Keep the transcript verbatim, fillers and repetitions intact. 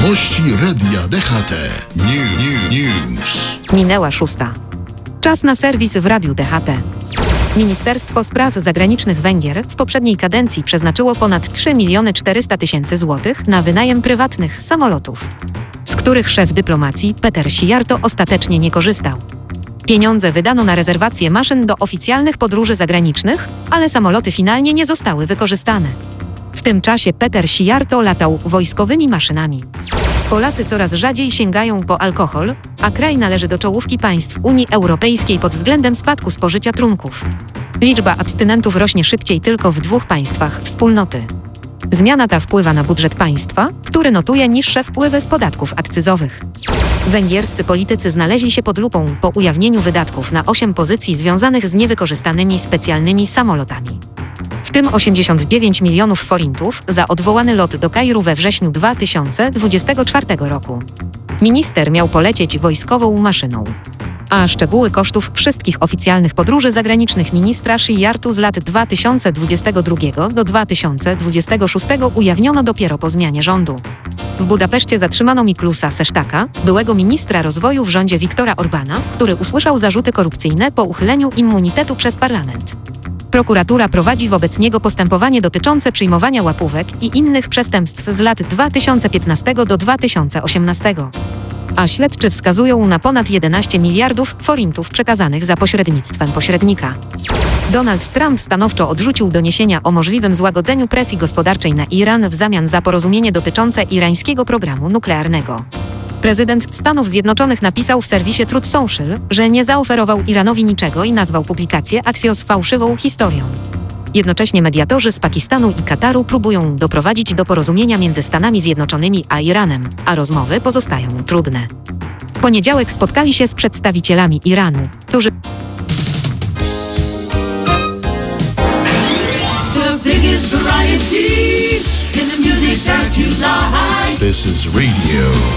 Wiadomości Radia D H T. New, new, news. Minęła szósta. Czas na serwis w Radiu D H T. Ministerstwo Spraw Zagranicznych Węgier w poprzedniej kadencji przeznaczyło ponad trzy miliony czterysta tysięcy złotych na wynajem prywatnych samolotów, z których szef dyplomacji Peter Sijarto ostatecznie nie korzystał. Pieniądze wydano na rezerwację maszyn do oficjalnych podróży zagranicznych, ale samoloty finalnie nie zostały wykorzystane. W tym czasie Peter Sijarto latał wojskowymi maszynami. Polacy coraz rzadziej sięgają po alkohol, a kraj należy do czołówki państw Unii Europejskiej pod względem spadku spożycia trunków. Liczba abstynentów rośnie szybciej tylko w dwóch państwach wspólnoty. Zmiana ta wpływa na budżet państwa, który notuje niższe wpływy z podatków akcyzowych. Węgierscy politycy znaleźli się pod lupą po ujawnieniu wydatków na osiem pozycji związanych z niewykorzystanymi specjalnymi samolotami. W tym osiemdziesiąt dziewięć milionów forintów za odwołany lot do Kairu we wrześniu dwa tysiące dwudziestego czwartego roku. Minister miał polecieć wojskową maszyną. A szczegóły kosztów wszystkich oficjalnych podróży zagranicznych ministra Sijartu z lat dwa tysiące dwudziestego drugiego do dwa tysiące dwudziestego szóstego ujawniono dopiero po zmianie rządu. W Budapeszcie zatrzymano Miklusa Sesztaka, byłego ministra rozwoju w rządzie Viktora Orbana, który usłyszał zarzuty korupcyjne po uchyleniu immunitetu przez parlament. Prokuratura prowadzi wobec niego postępowanie dotyczące przyjmowania łapówek i innych przestępstw z lat dwa tysiące piętnastego do dwa tysiące osiemnastego. A śledczy wskazują na ponad jedenaście miliardów forintów przekazanych za pośrednictwem pośrednika. Donald Trump stanowczo odrzucił doniesienia o możliwym złagodzeniu presji gospodarczej na Iran w zamian za porozumienie dotyczące irańskiego programu nuklearnego. Prezydent Stanów Zjednoczonych napisał w serwisie Truth Social, że nie zaoferował Iranowi niczego i nazwał publikację Axios fałszywą historią. Jednocześnie mediatorzy z Pakistanu i Kataru próbują doprowadzić do porozumienia między Stanami Zjednoczonymi a Iranem, a rozmowy pozostają trudne. W poniedziałek spotkali się z przedstawicielami Iranu, którzy This is radio.